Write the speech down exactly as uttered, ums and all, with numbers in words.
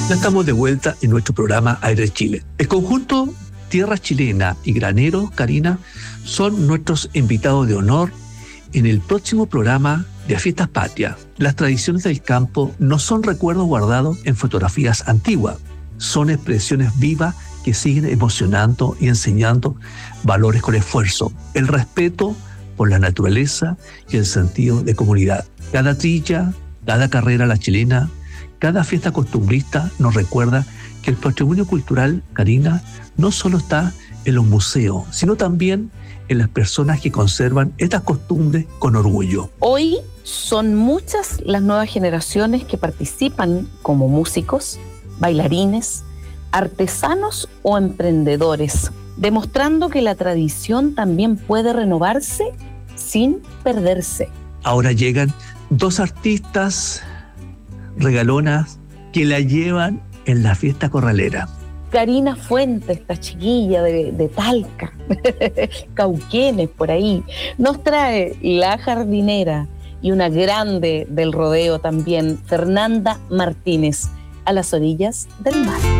Ya estamos de vuelta en nuestro programa Aire Chile. El conjunto Tierra Chilena y Granero, Karina, son nuestros invitados de honor en el próximo programa de Fiestas Patrias. Las tradiciones del campo no son recuerdos guardados en fotografías antiguas, son expresiones vivas que siguen emocionando y enseñando valores con esfuerzo, el respeto por la naturaleza y el sentido de comunidad. Cada trilla, cada carrera a la chilena, cada fiesta costumbrista nos recuerda que el patrimonio cultural, Karina, no solo está en los museos, sino también en las personas que conservan estas costumbres con orgullo. Hoy son muchas las nuevas generaciones que participan como músicos, bailarines, artesanos o emprendedores, demostrando que la tradición también puede renovarse sin perderse. Ahora llegan dos artistas regalonas que la llevan en la fiesta corralera. Karina Fuentes, esta chiquilla de, de Talca, Cauquenes por ahí, nos trae La Jardinera y una grande del rodeo también, Fernanda Martínez, A las orillas del mar.